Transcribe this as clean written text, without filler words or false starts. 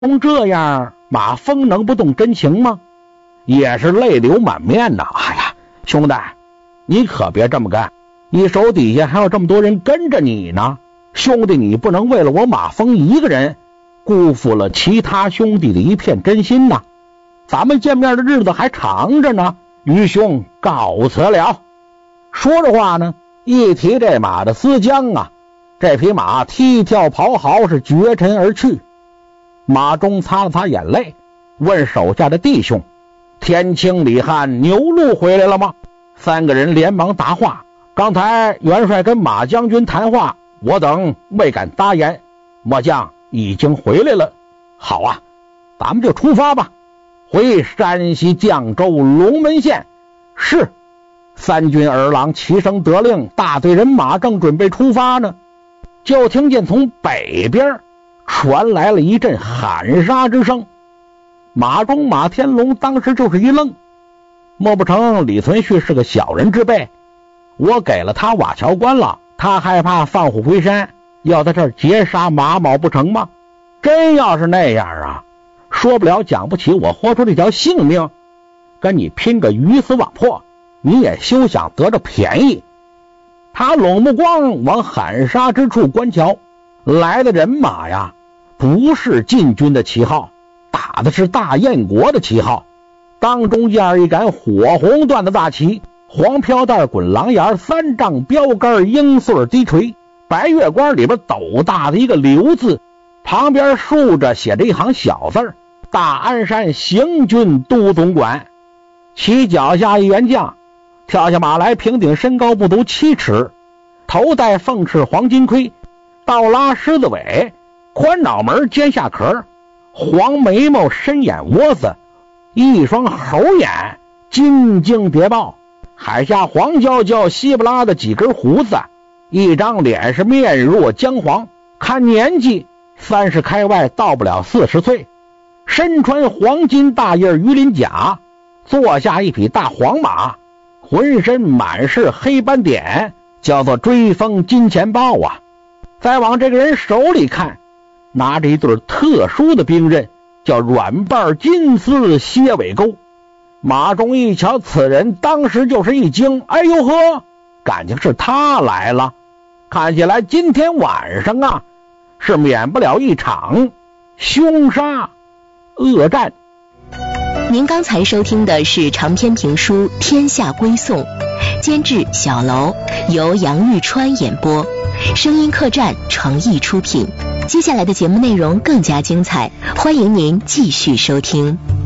这样，马蜂能不动真情吗？也是泪流满面呐。哎呀，兄弟，你可别这么干，你手底下还有这么多人跟着你呢。兄弟，你不能为了我马蜂一个人，辜负了其他兄弟的一片真心呐。咱们见面的日子还长着呢，愚兄告辞了。说着话呢，一提这马的思江啊，这匹马踢跳跑好，是绝尘而去。马忠擦了擦眼泪，问手下的弟兄：天清李汉牛鹿回来了吗？三个人连忙答话：刚才元帅跟马将军谈话，我等未敢答言，末将已经回来了。好啊，咱们就出发吧，回山西绛州龙门县。是。三军儿郎齐声得令，大队人马正准备出发呢，就听见从北边传来了一阵喊杀之声。马忠、马天龙当时就是一愣，莫不成李存勖是个小人之辈？我给了他瓦桥关了，他害怕放虎归山，要在这儿截杀马某不成吗？真要是那样啊，说不了讲不起，我豁出这条性命跟你拼个鱼死网破，你也休想得着便宜。他拢目光往喊杀之处观瞧，来的人马呀，不是晋军的旗号，打的是大燕国的旗号。当中间一杆火红缎的大旗，黄飘带滚狼眼，3丈标杆，鹰穗低垂，白月光里边斗大的一个刘字，旁边竖着写着一行小字：大安山行军都总管。其脚下一员将跳下马来，平顶身高不足7尺，头戴凤翅黄金盔，倒拉狮子尾，宽脑门尖下壳，黄眉毛深眼窝子，一双猴眼金睛谍报，海下黄焦焦稀不拉的几根胡子，一张脸是面若姜黄，看年纪30开外，到不了40岁，身穿黄金大叶鱼鳞甲，坐下一匹大黄马，浑身满是黑斑点，叫做追风金钱豹啊。再往这个人手里看，拿着一对特殊的兵刃，叫软瓣金丝蝎尾钩。马忠一瞧此人，当时就是一惊，哎呦呵，感情是他来了，看起来今天晚上啊，是免不了一场凶杀恶战。 您刚才收听的是长篇评书《天下归宋》，监制小楼，由杨玉川演播，声音客栈诚意出品。接下来的节目内容更加精彩，欢迎您继续收听。